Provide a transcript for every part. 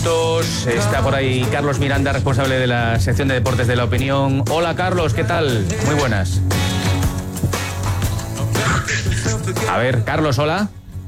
minutos. Está por ahí Carlos Miranda, responsable de la sección de deportes de La Opinión. Hola, Carlos, ¿qué tal? Muy buenas. A ver, Carlos, hola.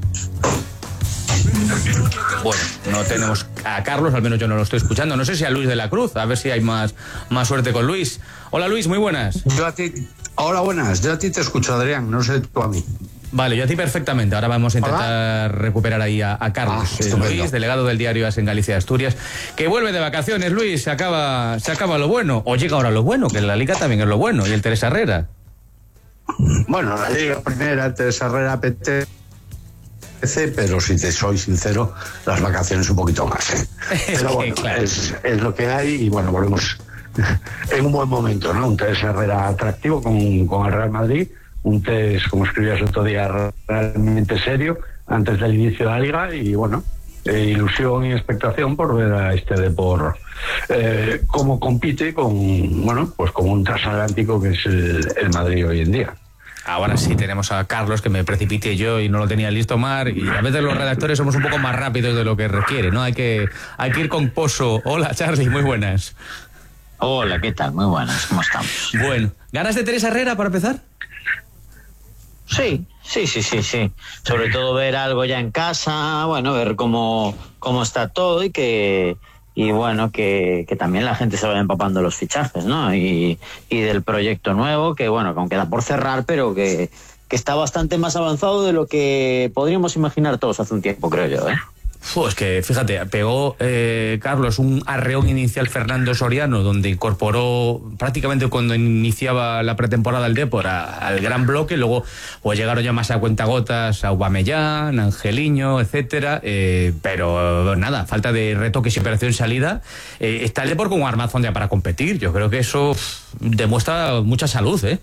Bueno, no tenemos a Carlos, al menos yo no lo estoy escuchando. No sé si a Luis de la Cruz, a ver si hay más suerte con Luis. Hola, Luis, muy buenas. Hola, buenas. Yo a ti te escucho, Adrián, no sé tú a mí. Vale, yo a ti perfectamente. Ahora vamos a intentar recuperar ahí a Carlos. Luis, delegado del diario AS en Galicia de Asturias, que vuelve de vacaciones. Luis, se acaba lo bueno. O llega ahora lo bueno, que la Liga también es lo bueno. Y el Teresa Herrera. Bueno, la Liga Primera, el Teresa Herrera apetece, pero si te soy sincero, las vacaciones un poquito más. Pero bueno, claro. es lo que hay y bueno, volvemos en un buen momento, ¿no? Un Teresa Herrera atractivo con el Real Madrid. Un test, como escribías otro día, realmente serio antes del inicio de la Liga y bueno, ilusión y expectación por ver a este Depor cómo compite con un transatlántico que es el Madrid hoy en día. Ahora sí tenemos a Carlos, que me precipité yo y no lo tenía listo, Mar, y a veces los redactores somos un poco más rápidos de lo que requiere, ¿no? Hay que ir con poso. Hola, Charlie, muy buenas. Hola, ¿qué tal? Muy buenas, ¿cómo estamos? Bueno, ¿ganas de Teresa Herrera para empezar? Sí. Sobre todo ver algo ya en casa, bueno, ver cómo está todo y que también la gente se vaya empapando los fichajes, ¿no? Y del proyecto nuevo, que bueno, que aún queda por cerrar, pero que está bastante más avanzado de lo que podríamos imaginar todos hace un tiempo, creo yo, ¿eh? Es que, fíjate, pegó Carlos un arreón inicial Fernando Soriano, donde incorporó prácticamente cuando iniciaba la pretemporada el Depor al gran bloque. Luego pues llegaron ya más a cuentagotas a Aubameyang, Angeliño, etcétera, pero nada, falta de retoques y operación salida. Está el Depor con un armazón ya para competir. Yo creo que eso demuestra mucha salud, ¿eh?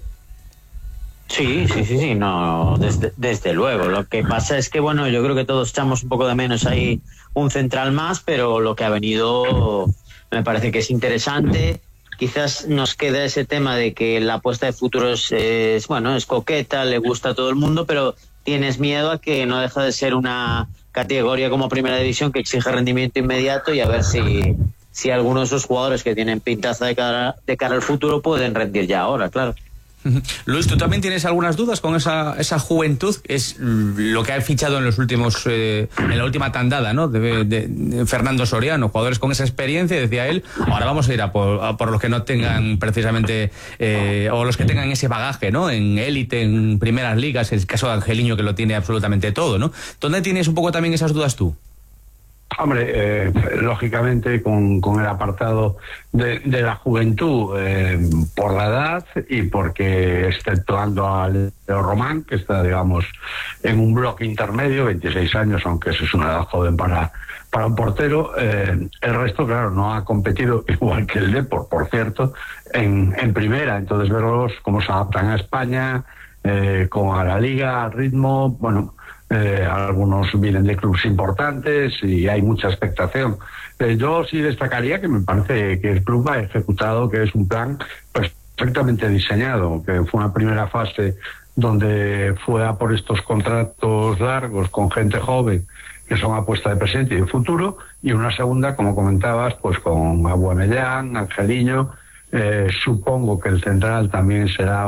Sí, no, desde luego. Lo que pasa es que, bueno, yo creo que todos echamos un poco de menos ahí un central más, pero lo que ha venido me parece que es interesante. Quizás nos queda ese tema de que la apuesta de futuro es coqueta, le gusta a todo el mundo, pero tienes miedo a que no deja de ser una categoría como Primera División que exige rendimiento inmediato y a ver si algunos de esos jugadores que tienen pintaza de cara al futuro pueden rendir ya ahora, claro. Luis, ¿tú también tienes algunas dudas con esa juventud? Es lo que ha fichado en los últimos en la última tandada, ¿no? De Fernando Soriano, jugadores con esa experiencia, decía él. Ahora vamos a ir a por los que no tengan precisamente o los que tengan ese bagaje, ¿no? En élite, en primeras ligas, el caso de Angeliño, que lo tiene absolutamente todo, ¿no? ¿Dónde tienes un poco también esas dudas tú? Hombre, lógicamente con el apartado de la juventud, por la edad y porque exceptuando a Leo Román, que está, digamos, en un bloque intermedio, 26 años, aunque eso es una edad joven para un portero, el resto, claro, no ha competido igual que el Depor, por cierto, en primera. Entonces verlos cómo se adaptan a España, como a la Liga, al ritmo, bueno... algunos vienen de clubes importantes y hay mucha expectación. Yo sí destacaría que me parece que el club ha ejecutado, que es un plan perfectamente diseñado, que fue una primera fase donde fue a por estos contratos largos con gente joven que son apuesta de presente y de futuro, y una segunda, como comentabas, pues con Aubameyang, Angeliño. Supongo que el central también será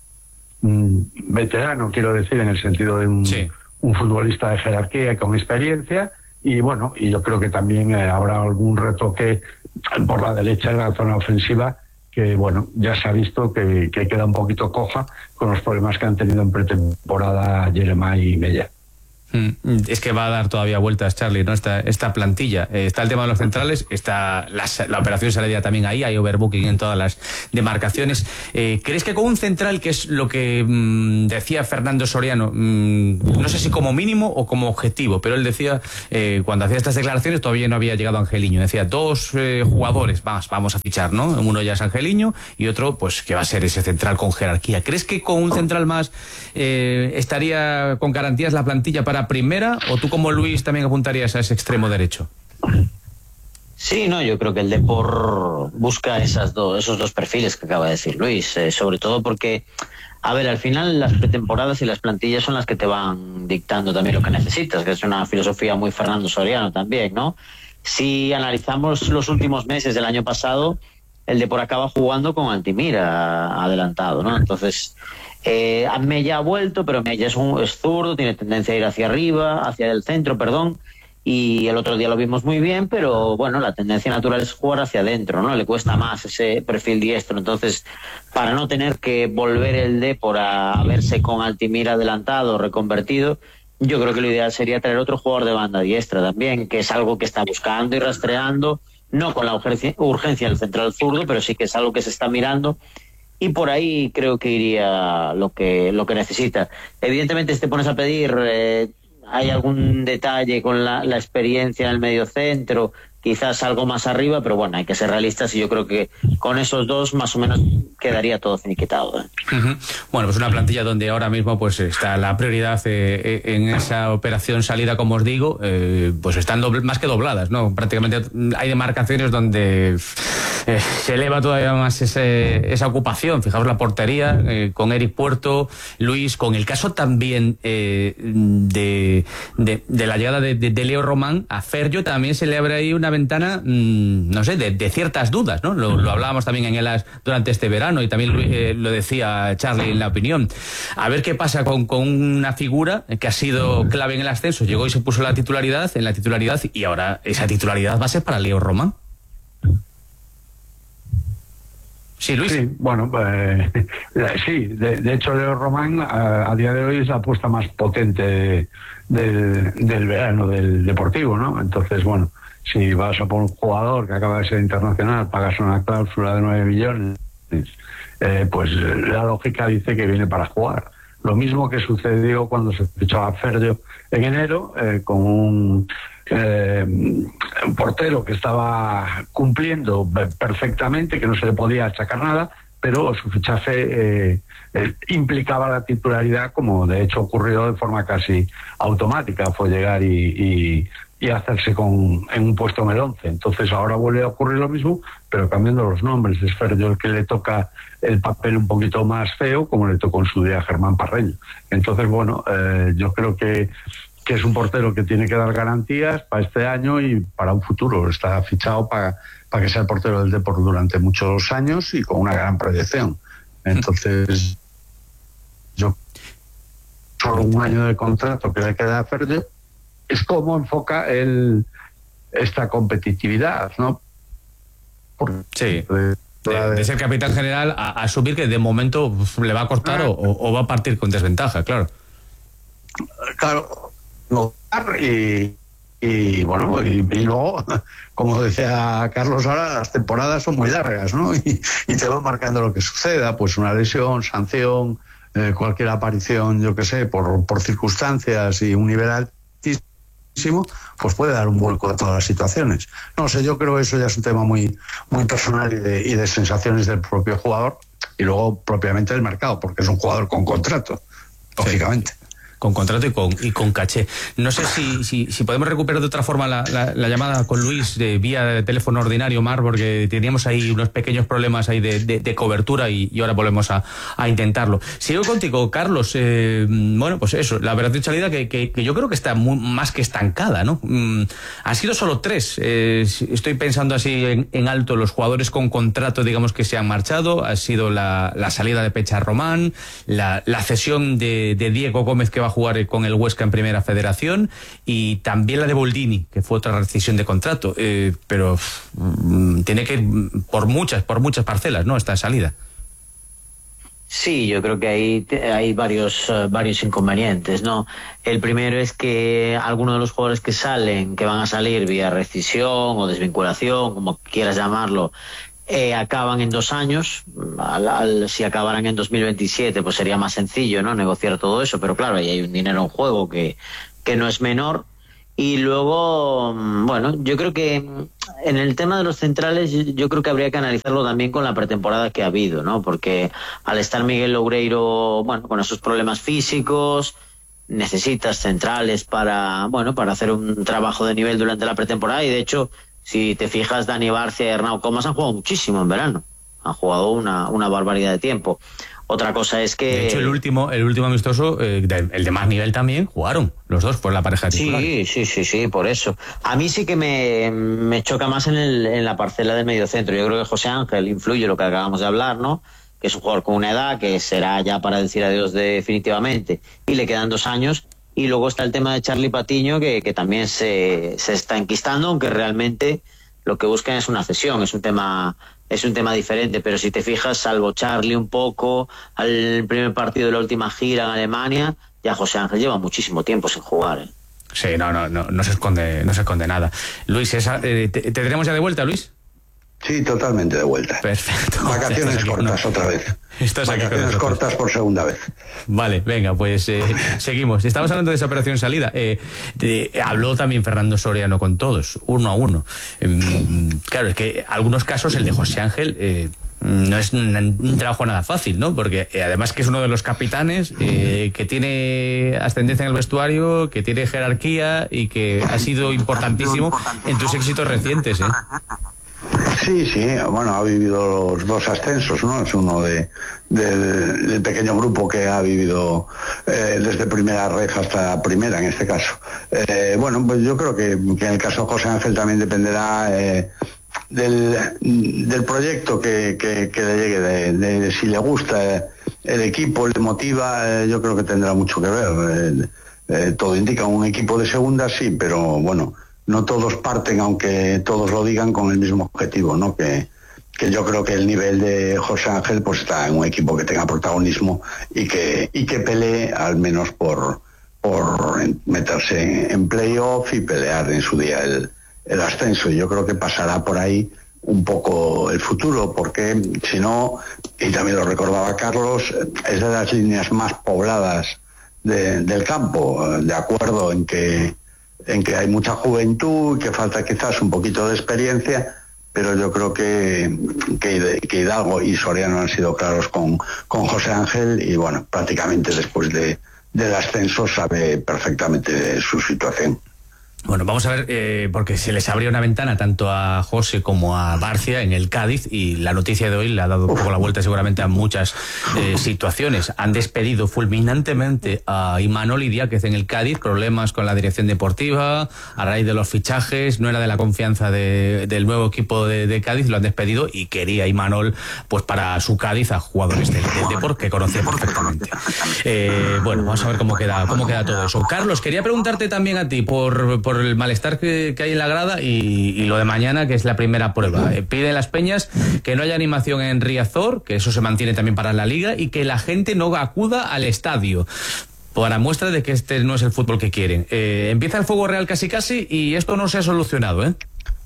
veterano, quiero decir, en el sentido de un futbolista de jerarquía y con experiencia, y bueno, y yo creo que también habrá algún retoque por la derecha en la zona ofensiva, que bueno, ya se ha visto que queda un poquito coja con los problemas que han tenido en pretemporada Jeremá y Mella. Es que va a dar todavía vueltas, Charlie, ¿no? Esta plantilla. Está el tema de los centrales, está la operación salarial también ahí, hay overbooking en todas las demarcaciones. ¿Crees que con un central, que es lo que decía Fernando Soriano, no sé si como mínimo o como objetivo, pero él decía, cuando hacía estas declaraciones todavía no había llegado Angeliño, decía, dos jugadores vamos a fichar, ¿no? Uno ya es Angeliño y otro, pues, que va a ser ese central con jerarquía. ¿Crees que con un central más estaría con garantías la plantilla para primera, o tú como Luis también apuntarías a ese extremo derecho? Sí, no, yo creo que el Depor busca esos dos perfiles que acaba de decir Luis, sobre todo porque, a ver, al final las pretemporadas y las plantillas son las que te van dictando también lo que necesitas, que es una filosofía muy Fernando Soriano también, ¿no? Si analizamos los últimos meses del año pasado, el Depor acaba jugando con Altimira adelantado, ¿no? Entonces, Mella ha vuelto, pero Mella es zurdo, tiene tendencia a ir hacia arriba, hacia el centro, perdón, y el otro día lo vimos muy bien, pero bueno, la tendencia natural es jugar hacia adentro, ¿no? Le cuesta más ese perfil diestro. Entonces, para no tener que volver el Depor a verse con Altimira adelantado, reconvertido, yo creo que lo ideal sería traer otro jugador de banda diestra también, que es algo que está buscando y rastreando, no con la urgencia del central zurdo, pero sí que es algo que se está mirando, y por ahí creo que iría lo que necesita. Evidentemente, si te pones a pedir, hay algún detalle con la experiencia en el medio centro, quizás algo más arriba, pero bueno, hay que ser realistas y yo creo que con esos dos más o menos quedaría todo finiquitado. Uh-huh. Bueno, pues una plantilla donde ahora mismo pues está la prioridad en esa operación salida, como os digo, pues están más que dobladas, ¿no? Prácticamente hay demarcaciones donde se eleva todavía más esa ocupación. Fijaos la portería con Eric Puerto, Luis, con el caso también de la llegada de Leo Román a Ferjo, también se le abre ahí una ventana, no sé, de ciertas dudas, ¿no? Lo hablábamos también en ELAS durante este verano y también lo decía Charlie en la opinión. A ver qué pasa con una figura que ha sido clave en el ascenso. Llegó y se puso en la titularidad y ahora esa titularidad va a ser para Leo Román. Sí, Luis. Sí, bueno, sí, de hecho Leo Román a día de hoy es la apuesta más potente del verano del Deportivo, ¿no? Entonces, bueno, si vas a por un jugador que acaba de ser internacional, pagas una cláusula de 9 millones, pues la lógica dice que viene para jugar. Lo mismo que sucedió cuando se fichó a Ferjo en enero, con un portero que estaba cumpliendo perfectamente, que no se le podía achacar nada, pero su fichaje implicaba la titularidad, como de hecho ocurrió de forma casi automática. Fue llegar y hacerse en un puesto en el 11. Entonces ahora vuelve a ocurrir lo mismo, pero cambiando los nombres. Es Ferjo el que le toca el papel un poquito más feo, como le tocó en su día a Germán Parreño. Entonces, bueno, yo creo que es un portero que tiene que dar garantías para este año y para un futuro. Está fichado para que sea el portero del Depor durante muchos años y con una gran proyección. Entonces, yo solo un año de contrato que le queda a Ferjo, es cómo enfoca esta competitividad, ¿no? Sí. De ser capitán general a asumir que de momento le va a cortar o va a partir con desventaja, claro. Claro, y bueno, y luego, como decía Carlos ahora, las temporadas son muy largas, ¿no? Y te van marcando lo que suceda, pues una lesión, sanción, cualquier aparición, yo qué sé, por circunstancias y un nivel altísimo, pues puede dar un vuelco a todas las situaciones. No sé, yo creo que eso ya es un tema muy, muy personal y de sensaciones del propio jugador y luego propiamente del mercado, porque es un jugador con contrato, lógicamente. Con contrato y con caché. No sé si podemos recuperar de otra forma la llamada con Luis vía teléfono ordinario, Mar, porque teníamos ahí unos pequeños problemas ahí de cobertura y ahora volvemos a intentarlo. Sigo contigo, Carlos. Bueno, pues eso, la operación salida que yo creo que está más que estancada, ¿no? Han sido solo 3. Estoy pensando así en alto, los jugadores con contrato, digamos, que se han marchado. Ha sido la salida de Pecha Román, la cesión de Diego Gómez, que va a jugar con el Huesca en Primera Federación, y también la de Boldini, que fue otra rescisión de contrato, pero tiene que ir por muchas parcelas, ¿no?, esta salida. Sí, yo creo que hay varios inconvenientes, ¿no? El primero es que algunos de los jugadores que van a salir vía rescisión o desvinculación, como quieras llamarlo, acaban en 2 años. Si acabaran en 2027, pues sería más sencillo, ¿no?, negociar todo eso, pero claro, ahí hay un dinero en juego que no es menor. Y luego, bueno, yo creo que en el tema de los centrales, yo creo que habría que analizarlo también con la pretemporada que ha habido, ¿no? Porque al estar Miguel Loureiro, bueno, con esos problemas físicos, necesitas centrales para hacer un trabajo de nivel durante la pretemporada. Y de hecho, si te fijas, Dani Barcia y Arnau Comas han jugado muchísimo en verano. Han jugado una barbaridad de tiempo. Otra cosa es que... De hecho, el último amistoso, el de más nivel también, jugaron los dos, fue la pareja titular. Sí, por eso. A mí sí que me choca más en la parcela del mediocentro. Yo creo que José Ángel influye lo que acabamos de hablar, ¿no? Que es un jugador con una edad que será ya para decir adiós definitivamente, y le quedan 2 años. Y luego está el tema de Charlie Patiño, que también se está enquistando, aunque realmente lo que buscan es una cesión, es un tema diferente. Pero si te fijas, salvo Charlie un poco, al primer partido de la última gira en Alemania, ya José Ángel lleva muchísimo tiempo sin jugar, ¿eh? Sí, no se esconde nada. Luis, ¿te tenemos ya de vuelta, Luis? Sí, totalmente de vuelta. Perfecto. Vacaciones cortas otra vez. Vacaciones cortas por segunda vez. Vale, venga, pues seguimos. Estamos hablando de esa operación salida. Habló también Fernando Soriano con todos, 1 a 1. Claro, es que algunos casos, el de José Ángel... no es un trabajo nada fácil, ¿no? Porque además que es uno de los capitanes que tiene ascendencia en el vestuario, que tiene jerarquía y que ha sido importantísimo en tus éxitos recientes, ¿eh? Sí, bueno, ha vivido los 2 ascensos, ¿no? Es uno del pequeño grupo que ha vivido desde primera red hasta primera, en este caso. Bueno, pues yo creo que en el caso de José Ángel también dependerá del proyecto que le llegue, de si le gusta el equipo, le motiva. Yo creo que tendrá mucho que ver. Todo indica un equipo de segunda, sí, pero bueno, no todos parten, aunque todos lo digan, con el mismo objetivo, ¿no? Que yo creo que el nivel de José Ángel pues está en un equipo que tenga protagonismo y que pelee al menos por meterse en playoff y pelear en su día el ascenso. Y yo creo que pasará por ahí un poco el futuro, porque si no, y también lo recordaba Carlos, es de las líneas más pobladas del campo, de acuerdo en que hay mucha juventud, que falta quizás un poquito de experiencia, pero yo creo que Hidalgo y Soriano han sido claros con José Ángel, y bueno, prácticamente después del ascenso sabe perfectamente su situación. Bueno, vamos a ver, porque se les abrió una ventana tanto a José como a Barcia en el Cádiz, y la noticia de hoy le ha dado un poco la vuelta seguramente a muchas situaciones. Han despedido fulminantemente a Imanol Idiáquez en el Cádiz, problemas con la dirección deportiva, a raíz de los fichajes, no era de la confianza del nuevo equipo de Cádiz, lo han despedido, y quería Imanol pues para su Cádiz a jugadores del Depor que conocía perfectamente. Bueno, vamos a ver cómo queda todo eso. Carlos, quería preguntarte también a ti por el malestar que hay en la grada y lo de mañana, que es la primera prueba. Piden las peñas que no haya animación en Riazor, que eso se mantiene también para la Liga, y que la gente no acuda al estadio, para muestra de que este no es el fútbol que quieren. Empieza el fuego real casi y esto no se ha solucionado, ¿eh?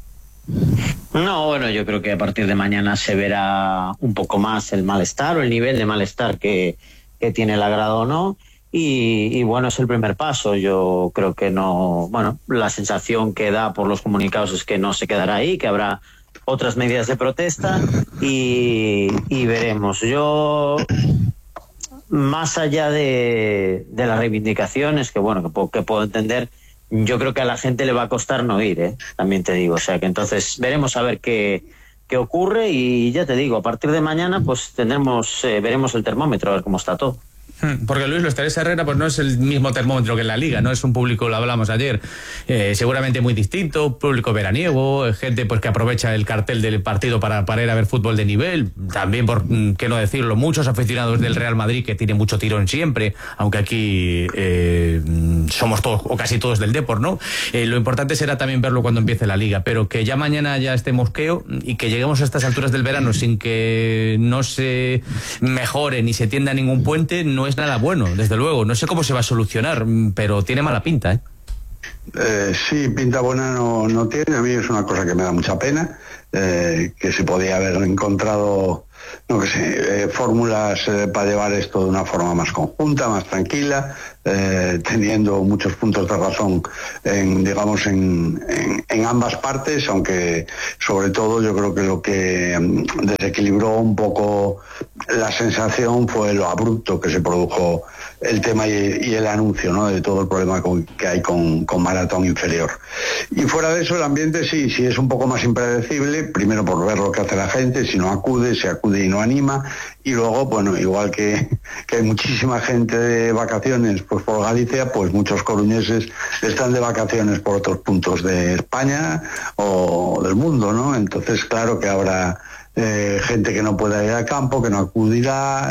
No, bueno, yo creo que a partir de mañana se verá un poco más el malestar o el nivel de malestar que tiene la grada o no. Y bueno, es el primer paso. Yo creo que no, bueno, la sensación que da por los comunicados es que no se quedará ahí, que habrá otras medidas de protesta y veremos. Yo, más allá de las reivindicaciones, que bueno, que puedo entender, yo creo que a la gente le va a costar no ir, también te digo. O sea que entonces veremos a ver qué ocurre, y ya te digo, a partir de mañana pues veremos el termómetro, a ver cómo está todo. Porque Luis, los Teresa Herrera pues no es el mismo termómetro que en la Liga, no es un público, lo hablamos ayer, seguramente muy distinto, público veraniego, gente pues que aprovecha el cartel del partido para ir a ver fútbol de nivel, también, por qué no decirlo, muchos aficionados del Real Madrid, que tiene mucho tirón siempre, aunque aquí somos todos o casi todos del Depor, ¿no? Lo importante será también verlo cuando empiece la Liga, pero que ya mañana ya esté mosqueo y que lleguemos a estas alturas del verano sin que no se mejore ni se tienda ningún puente, no es nada bueno, desde luego. No sé cómo se va a solucionar, pero tiene mala pinta, ¿eh? Sí, pinta buena no tiene. A mí es una cosa que me da mucha pena, que se podía haber encontrado, no que sé, fórmulas para llevar esto de una forma más conjunta, más tranquila, teniendo muchos puntos de razón en ambas partes, aunque sobre todo yo creo que lo que desequilibró un poco la sensación fue lo abrupto que se produjo el tema y el anuncio, ¿no?, de todo el problema que hay con Maratón Inferior. Y fuera de eso, el ambiente sí es un poco más impredecible, primero por ver lo que hace la gente, si no acude, se acude acude y no anima. Y luego, bueno, igual que hay muchísima gente de vacaciones pues por Galicia, pues muchos coruñeses están de vacaciones por otros puntos de España o del mundo, ¿no? Entonces, claro que habrá gente que no pueda ir al campo, que no acudirá.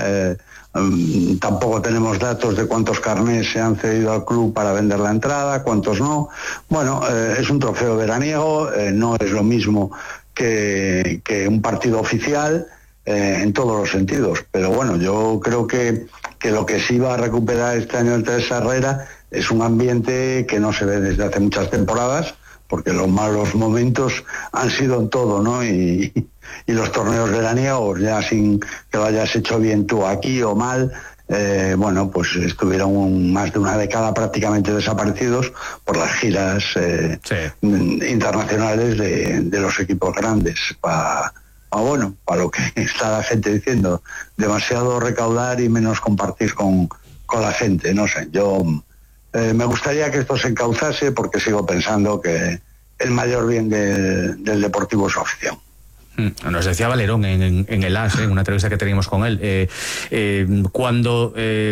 Tampoco tenemos datos de cuántos carnés se han cedido al club para vender la entrada, cuántos no. Bueno, es un trofeo veraniego, no es lo mismo que un partido oficial en todos los sentidos. Pero bueno, yo creo que lo que sí va a recuperar este año el Teresa Herrera es un ambiente que no se ve desde hace muchas temporadas, porque los malos momentos han sido en todo, ¿no? Y los torneos veraniegos, ya sin que lo hayas hecho bien tú aquí o mal, bueno, pues estuvieron más de una década prácticamente desaparecidos por las giras internacionales de los equipos grandes. Para lo que está la gente diciendo, demasiado recaudar y menos compartir con la gente, no sé, yo... me gustaría que esto se encauzase, porque sigo pensando que el mayor bien del Deportivo es su afición. Nos decía Valerón en el AS, en una entrevista que teníamos con él, cuando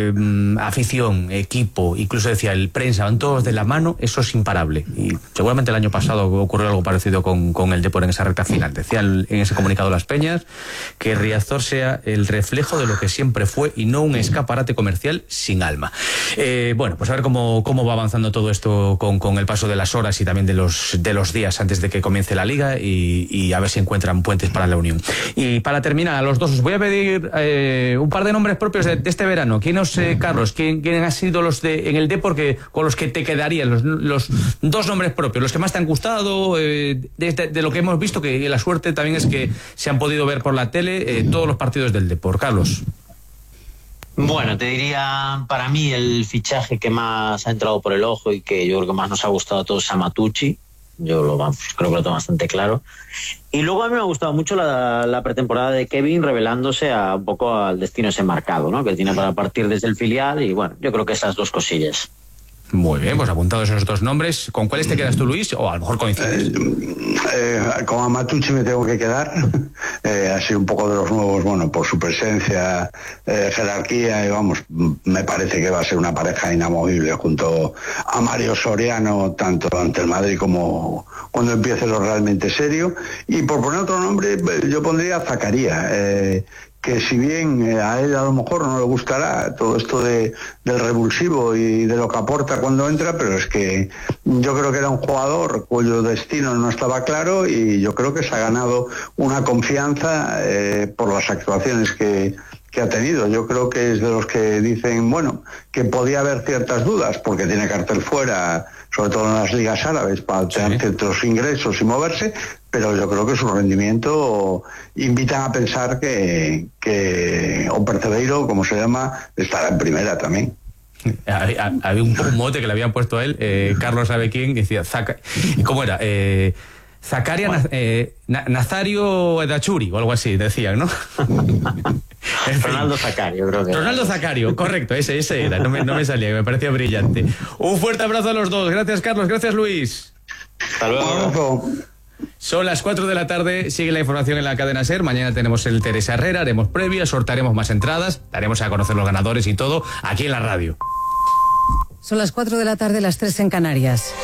afición, equipo, incluso decía el prensa, van todos de la mano, eso es imparable. Y seguramente el año pasado ocurrió algo parecido con el Depor en esa recta final. Decía en ese comunicado Las Peñas que Riazor sea el reflejo de lo que siempre fue y no un escaparate comercial sin alma. Bueno, pues a ver cómo va avanzando todo esto con el paso de las horas y también de los días antes de que comience la Liga, y a ver si encuentran puentes para la unión. Y para terminar, a los dos os voy a pedir un par de nombres propios de este verano. Carlos, ¿quién han sido los en el Depor con los que te quedarían, los dos nombres propios, los que más te han gustado, de lo que hemos visto, que la suerte también es que se han podido ver por la tele todos los partidos del Depor? Carlos. Bueno, te diría, para mí el fichaje que más ha entrado por el ojo y que yo creo que más nos ha gustado a todos es Amatucci. Yo creo que lo tengo bastante claro. Y luego a mí me ha gustado mucho la pretemporada de Kevin, revelándose un poco al destino ese marcado, ¿no?, que tiene para partir desde el filial. Y bueno, yo creo que esas dos cosillas. Muy bien, pues apuntados esos dos nombres. ¿Con cuáles te quedas tú, Luis? O a lo mejor coincides. Con Amatucci me tengo que quedar. Ha sido un poco de los nuevos, bueno, por su presencia, jerarquía, y vamos, me parece que va a ser una pareja inamovible junto a Mario Soriano, tanto ante el Madrid como cuando empiece lo realmente serio. Y por poner otro nombre, yo pondría a Zakaria, que si bien a él a lo mejor no le gustará todo esto del revulsivo y de lo que aporta cuando entra, pero es que yo creo que era un jugador cuyo destino no estaba claro, y yo creo que se ha ganado una confianza por las actuaciones que ha tenido. Yo creo que es de los que dicen, bueno, que podía haber ciertas dudas porque tiene cartel fuera, sobre todo en las ligas árabes, para tener ciertos ingresos y moverse, pero yo creo que su rendimiento invita a pensar que o Percebeiro, como se llama, estará en primera también. Había un mote que le habían puesto a él, Carlos sabe quién, decía ¿cómo era? Zakaria, bueno. Nazario Edachuri o algo así decían, ¿no? Ronaldo Zacario, creo que Ronaldo Zacario, correcto, ese era, no me salía, me parecía brillante. Un fuerte abrazo a los dos. Gracias, Carlos, gracias, Luis. Hasta luego. Son las 4 de la tarde, sigue la información en la cadena SER. Mañana tenemos el Teresa Herrera, haremos previa, sortaremos más entradas, daremos a conocer los ganadores y todo aquí en la radio. Son las 4 de la tarde, las 3 en Canarias.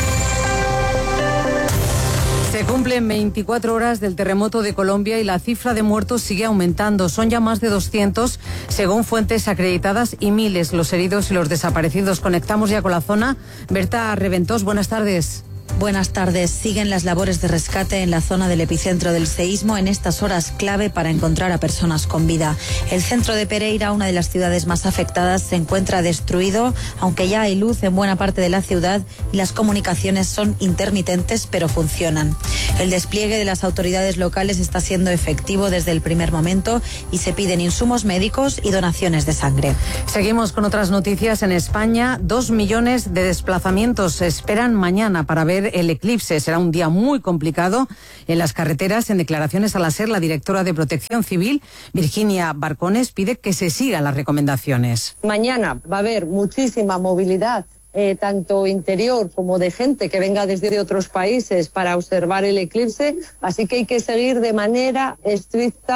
Se cumplen 24 horas del terremoto de Colombia y la cifra de muertos sigue aumentando. Son ya más de 200, según fuentes acreditadas, y miles los heridos y los desaparecidos. Conectamos ya con la zona. Berta Reventós, buenas tardes. Buenas tardes. Siguen las labores de rescate en la zona del epicentro del seísmo en estas horas clave para encontrar a personas con vida. El centro de Pereira, una de las ciudades más afectadas, se encuentra destruido, aunque ya hay luz en buena parte de la ciudad y las comunicaciones son intermitentes, pero funcionan. El despliegue de las autoridades locales está siendo efectivo desde el primer momento y se piden insumos médicos y donaciones de sangre. Seguimos con otras noticias. En España, 2 millones de desplazamientos se esperan mañana para ver el eclipse. Será un día muy complicado en las carreteras. En declaraciones a la SER, la directora de Protección Civil, Virginia Barcones, pide que se sigan las recomendaciones. Mañana va a haber muchísima movilidad, tanto interior como de gente que venga desde otros países para observar el eclipse, así que hay que seguir de manera estricta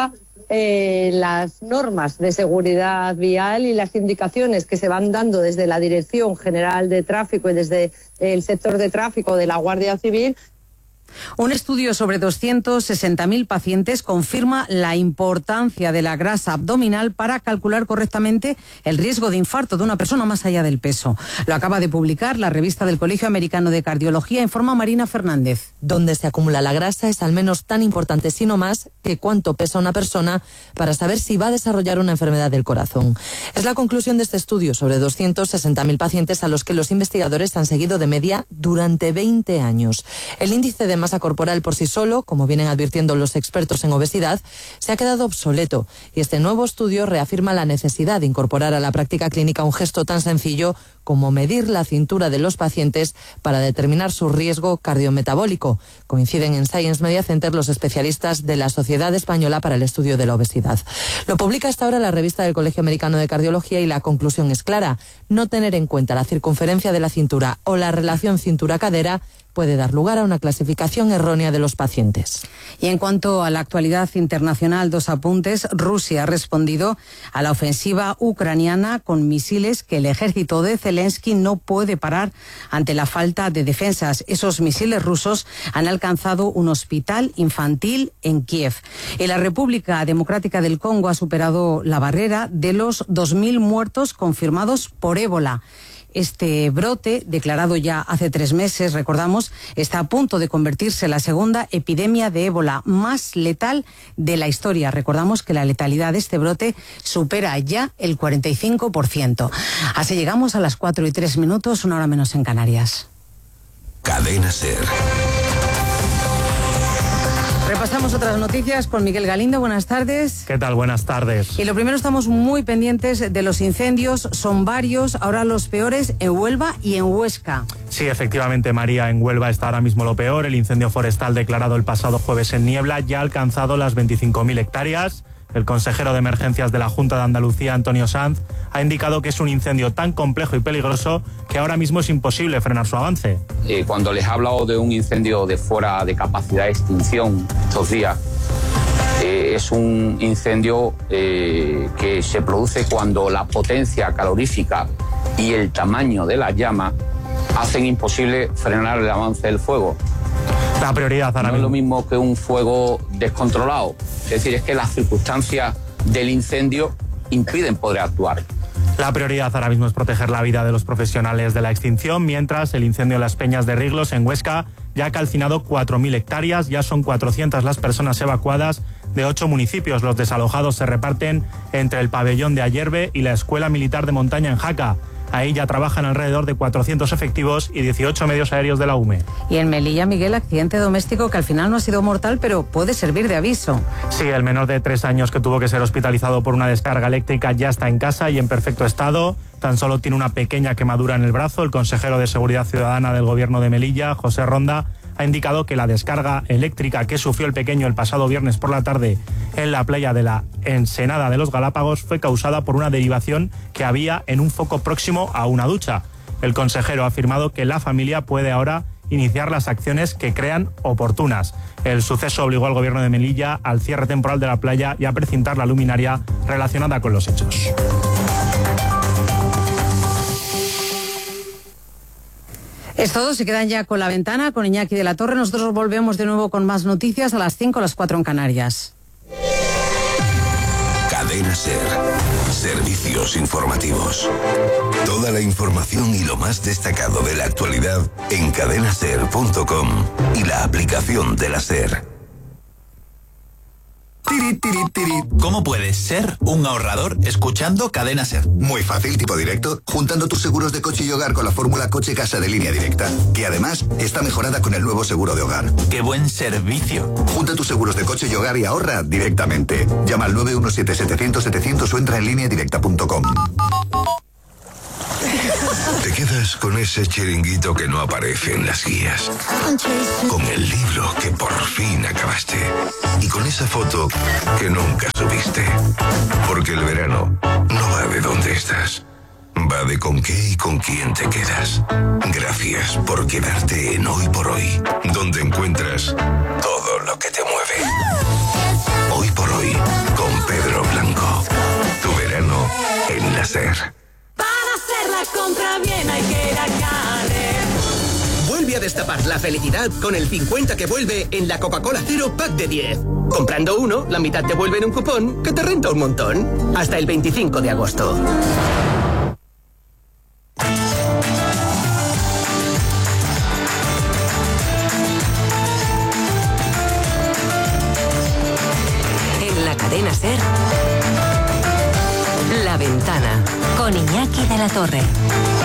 las normas de seguridad vial y las indicaciones que se van dando desde la Dirección General de Tráfico y desde el sector de tráfico de la Guardia Civil. Un estudio sobre 260.000 pacientes confirma la importancia de la grasa abdominal para calcular correctamente el riesgo de infarto de una persona más allá del peso. Lo acaba de publicar la revista del Colegio Americano de Cardiología, informa Marina Fernández. Donde se acumula la grasa es al menos tan importante, si no más, que cuánto pesa una persona para saber si va a desarrollar una enfermedad del corazón. Es la conclusión de este estudio sobre 260.000 pacientes a los que los investigadores han seguido de media durante 20 años. El índice de masa corporal por sí solo, como vienen advirtiendo los expertos en obesidad, se ha quedado obsoleto y este nuevo estudio reafirma la necesidad de incorporar a la práctica clínica un gesto tan sencillo como medir la cintura de los pacientes para determinar su riesgo cardiometabólico. Coinciden en Science Media Center los especialistas de la Sociedad Española para el Estudio de la Obesidad. Lo publica hasta ahora la revista del Colegio Americano de Cardiología y la conclusión es clara: no tener en cuenta la circunferencia de la cintura o la relación cintura-cadera puede dar lugar a una clasificación errónea de los pacientes. Y en cuanto a la actualidad internacional, 2 apuntes. Rusia ha respondido a la ofensiva ucraniana con misiles que el ejército de Zelensky no puede parar ante la falta de defensas. Esos misiles rusos han alcanzado un hospital infantil en Kiev. Y la República Democrática del Congo ha superado la barrera de los 2.000 muertos confirmados por ébola. Este brote, declarado ya hace 3 meses, recordamos, está a punto de convertirse en la segunda epidemia de ébola más letal de la historia. Recordamos que la letalidad de este brote supera ya el 45%. Así llegamos a las 4:03, 1 hora menos en Canarias. Cadena SER. Repasamos otras noticias con Miguel Galindo. Buenas tardes. ¿Qué tal? Buenas tardes. Y lo primero, estamos muy pendientes de los incendios. Son varios, ahora los peores en Huelva y en Huesca. Sí, efectivamente, María, en Huelva está ahora mismo lo peor. El incendio forestal declarado el pasado jueves en Niebla ya ha alcanzado las 25.000 hectáreas. El consejero de Emergencias de la Junta de Andalucía, Antonio Sanz, ha indicado que es un incendio tan complejo y peligroso que ahora mismo es imposible frenar su avance. Cuando les he hablado de un incendio de fuera de capacidad de extinción estos días, es un incendio que se produce cuando la potencia calorífica y el tamaño de las llamas hacen imposible frenar el avance del fuego. La prioridad ahora no es lo mismo que un fuego descontrolado. Es decir, es que las circunstancias del incendio impiden poder actuar. La prioridad ahora mismo es proteger la vida de los profesionales de la extinción, mientras el incendio en las Peñas de Riglos, en Huesca, ya ha calcinado 4.000 hectáreas, ya son 400 las personas evacuadas de 8 municipios. Los desalojados se reparten entre el pabellón de Ayerbe y la Escuela Militar de Montaña en Jaca. Ahí ya trabajan alrededor de 400 efectivos y 18 medios aéreos de la UME. Y en Melilla, Miguel, accidente doméstico que al final no ha sido mortal, pero puede servir de aviso. Sí, el menor de 3 años que tuvo que ser hospitalizado por una descarga eléctrica ya está en casa y en perfecto estado. Tan solo tiene una pequeña quemadura en el brazo. El consejero de Seguridad Ciudadana del Gobierno de Melilla, José Ronda, ha indicado que la descarga eléctrica que sufrió el pequeño el pasado viernes por la tarde en la playa de la Ensenada de los Galápagos fue causada por una derivación que había en un foco próximo a una ducha. El consejero ha afirmado que la familia puede ahora iniciar las acciones que crean oportunas. El suceso obligó al Gobierno de Melilla al cierre temporal de la playa y a precintar la luminaria relacionada con los hechos. Es todo, se quedan ya con La Ventana, con Iñaki de la Torre. Nosotros volvemos de nuevo con más noticias a las 5, a las 4 en Canarias. Cadena SER. Servicios informativos. Toda la información y lo más destacado de la actualidad en cadenaser.com y la aplicación de la SER. ¿Cómo puedes ser un ahorrador escuchando Cadena SER? Muy fácil, tipo directo, juntando tus seguros de coche y hogar con la fórmula Coche Casa de Línea Directa, que además está mejorada con el nuevo seguro de hogar. ¡Qué buen servicio! Junta tus seguros de coche y hogar y ahorra directamente. Llama al 917-700-700 o entra en lineadirecta.com. Te quedas con ese chiringuito que no aparece en las guías, con el libro que por fin acabaste y con esa foto que nunca subiste. Porque el verano no va de dónde estás, va de con qué y con quién te quedas. Gracias por quedarte en Hoy por Hoy, donde encuentras todo lo que te mueve. Hoy por Hoy, con Vuelve a destapar la felicidad con el 50 que vuelve en la Coca-Cola Cero Pack de 10. Comprando uno, la mitad te vuelve en un cupón que te renta un montón. Hasta el 25 de agosto. En la cadena SER, La Ventana. Con Iñaki de la Torre.